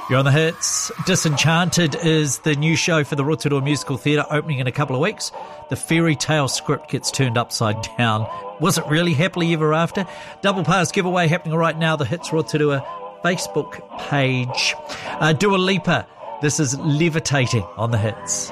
You're on the hits. Disenchanted is the new show for the Rotorua Musical Theatre, opening in a couple of weeks. The fairy tale script gets turned upside down. Was it really happily ever after? Double pass giveaway happening right now. The Hits Rotorua Facebook page. Dua Lipa. This is Levitating on the Hits.